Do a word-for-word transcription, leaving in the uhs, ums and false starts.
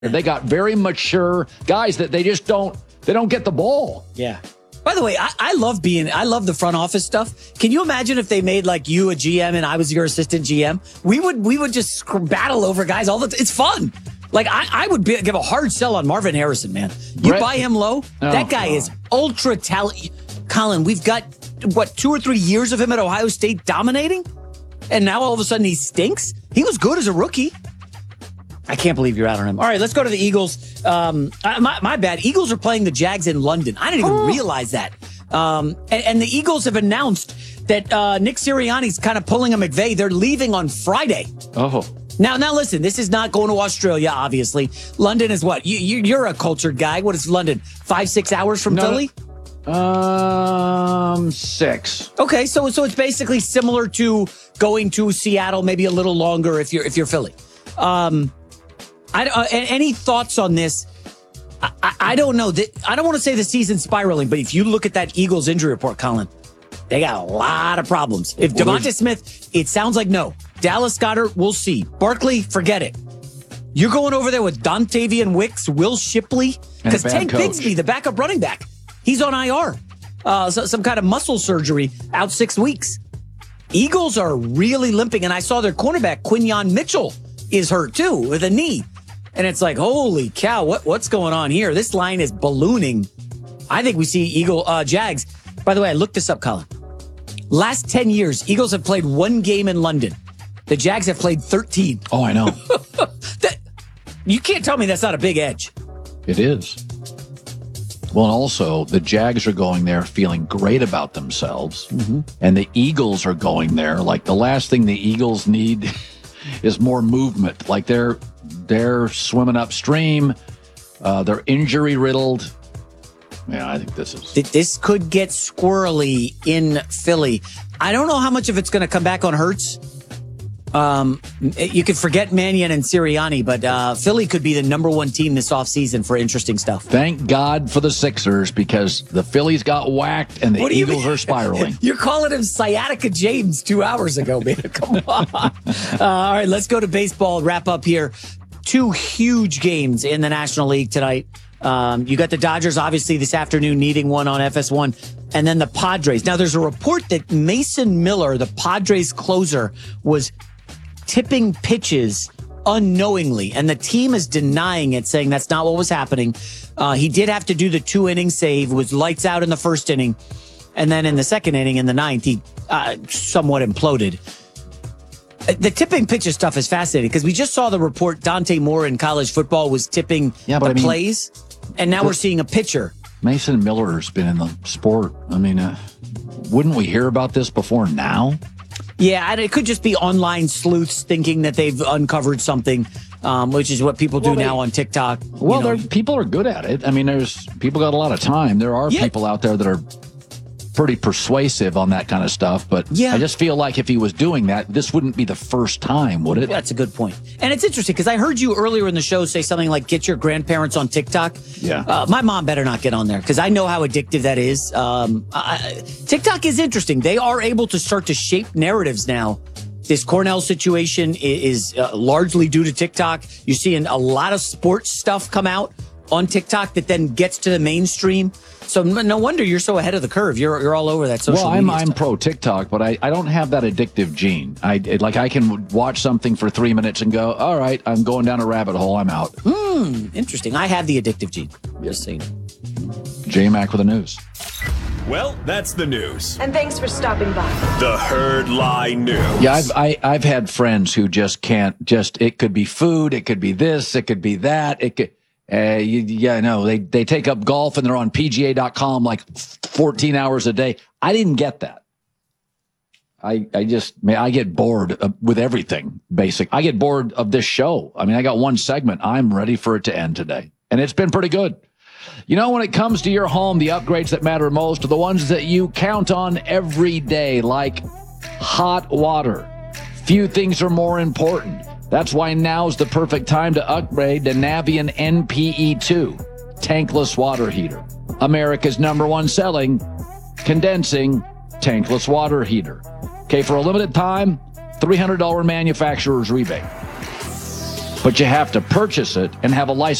They got very mature guys that they just don't, they don't get the ball. Yeah. By the way, I, I love being, I love the front office stuff. Can you imagine if they made like you a G M and I was your assistant G M? We would, we would just battle over guys all the time. It's fun. Like I, I would be, give a hard sell on Marvin Harrison, man. You Brett, buy him low, oh, that guy God. is ultra talented. Colin, we've got what, two or three years of him at Ohio State dominating? And now all of a sudden he stinks? He was good as a rookie. I can't believe you're out on him. All right, let's go to the Eagles. Um, my, my bad. Eagles are playing the Jags in London. I didn't even oh. realize that. Um, and, and the Eagles have announced that uh, Nick Sirianni's kind of pulling a McVay. They're leaving on Friday. Oh. Now, now listen, this is not going to Australia, obviously. London is what? You, you, you're a cultured guy. What is London? Five, six hours from no, Philly? Um, six. Okay, so so it's basically similar to going to Seattle, maybe a little longer if you're if you're Philly. Um, I, uh, any thoughts on this? I, I, I don't know. I don't want to say the season's spiraling, but if you look at that Eagles injury report, Colin, they got a lot of problems. If Devonta Smith, it sounds like no. Dallas Goedert, we'll see. Barkley, forget it. You're going over there with Dontavian Wicks, Will Shipley, because Tank coach. Bigsby, the backup running back, he's on I R. Uh, so, some kind of muscle surgery, out six weeks. Eagles are really limping, and I saw their cornerback, Quinyon Mitchell, is hurt too with a knee. And it's like, holy cow, what what's going on here? This line is ballooning. I think we see Eagle uh, Jags. By the way, I looked this up, Colin. Last ten years, Eagles have played one game in London. The Jags have played thirteen. Oh, I know. that, you can't tell me that's not a big edge. It is. Well, and also, the Jags are going there feeling great about themselves. Mm-hmm. And the Eagles are going there. Like, the last thing the Eagles need is more movement. Like, they're they're swimming upstream. Uh, they're injury-riddled. Yeah, I think this is... This could get squirrely in Philly. I don't know how much of it's going to come back on Hurts. Um, you could forget Mannion and Sirianni, but uh, Philly could be the number one team this offseason for interesting stuff. Thank God for the Sixers, because the Phillies got whacked and the Eagles are spiraling. You're calling him Sciatica James two hours ago, man. Come on. uh, all right, let's go to baseball. Wrap up here. Two huge games in the National League tonight. Um, you got the Dodgers, obviously, this afternoon needing one on F S one, and then the Padres. Now, there's a report that Mason Miller, the Padres closer, was tipping pitches unknowingly, and the team is denying it, saying that's not what was happening. Uh, he did have to do the two-inning save, was lights out in the first inning, and then in the second inning, in the ninth, he uh, somewhat imploded. The tipping pitches stuff is fascinating because we just saw the report Dante Moore in college football was tipping yeah, but the I mean, plays, and now we're seeing a pitcher. Mason Miller's been in the sport. I mean, uh, wouldn't we hear about this before now? Yeah, and it could just be online sleuths thinking that they've uncovered something, um, which is what people do well, they, now on TikTok. Well, you know. people are good at it. I mean, there's people got a lot of time. There are yeah. people out there that are pretty persuasive on that kind of stuff, but yeah. I just feel like if he was doing that, this wouldn't be the first time, would it? That's a good point. And it's interesting because I heard you earlier in the show say something like, get your grandparents on TikTok. Yeah. Uh, my mom better not get on there because I know how addictive that is. Um, I, TikTok is interesting. They are able to start to shape narratives now. This Cornell situation is uh, largely due to TikTok. You're seeing a lot of sports stuff come out on TikTok that then gets to the mainstream. So no wonder you're so ahead of the curve. You're you're all over that social well, I'm, media I'm stuff. pro TikTok, but I, I don't have that addictive gene. I like I can watch something for three minutes and go, all right, I'm going down a rabbit hole. I'm out. Hmm, interesting. I have the addictive gene. Just saying. J-Mac with the news. Well, that's the news. And thanks for stopping by. The Herd Lie News. Yeah, I've I, I've had friends who just can't. Just it could be food, it could be this, it could be that, it could. Uh, you, yeah, no, they, they take up golf and they're on P G A dot com like fourteen hours a day. I didn't get that. I, I just, I get bored of, with everything, basic. I get bored of this show. I mean, I got one segment. I'm ready for it to end today. And it's been pretty good. You know, when it comes to your home, the upgrades that matter most are the ones that you count on every day, like hot water. Few things are more important. That's why now's the perfect time to upgrade to Navien N P E two, tankless water heater. America's number one selling, condensing, tankless water heater. Okay, for a limited time, three hundred dollars manufacturer's rebate. but you have to purchase it and have a license.